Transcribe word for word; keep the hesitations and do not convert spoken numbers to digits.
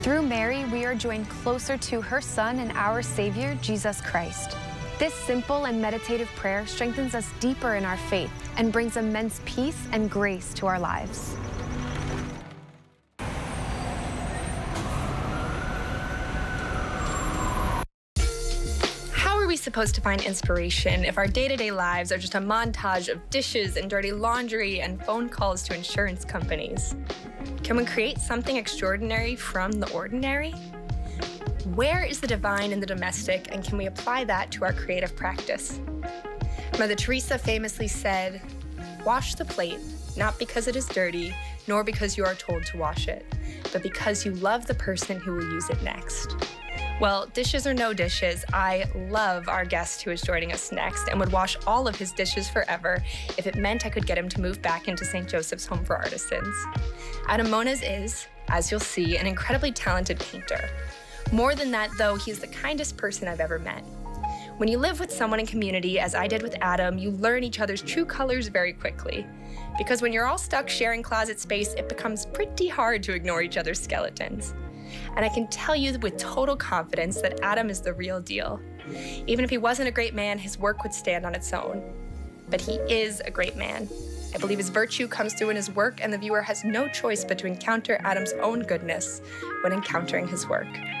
Through Mary, we are joined closer to her Son and our Savior, Jesus Christ. This simple and meditative prayer strengthens us deeper in our faith and brings immense peace and grace to our lives. How are we supposed to find inspiration if our day-to-day lives are just a montage of dishes and dirty laundry and phone calls to insurance companies? Can we create something extraordinary from the ordinary? Where is the divine in the domestic, and can we apply that to our creative practice? Mother Teresa famously said, "Wash the plate, not because it is dirty, nor because you are told to wash it, but because you love the person who will use it next." Well, dishes or no dishes, I love our guest who is joining us next and would wash all of his dishes forever if it meant I could get him to move back into Saint Joseph's Home for Artisans. Adam Moniz is, as you'll see, an incredibly talented painter. More than that, though, he's the kindest person I've ever met. When you live with someone in community, as I did with Adam, you learn each other's true colors very quickly. Because when you're all stuck sharing closet space, it becomes pretty hard to ignore each other's skeletons. And I can tell you with total confidence that Adam is the real deal. Even if he wasn't a great man, his work would stand on its own. But he is a great man. I believe his virtue comes through in his work, and the viewer has no choice but to encounter Adam's own goodness when encountering his work.